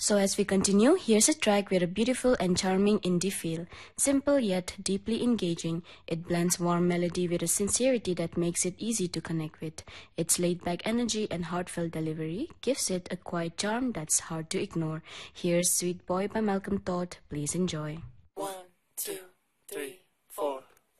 So as we continue, here's a track with a beautiful and charming indie feel. Simple yet deeply engaging, it blends warm melody with a sincerity that makes it easy to connect with. Its laid-back energy and heartfelt delivery gives it a quiet charm that's hard to ignore. Here's Sweet Boy by Malcolm Todd. Please enjoy.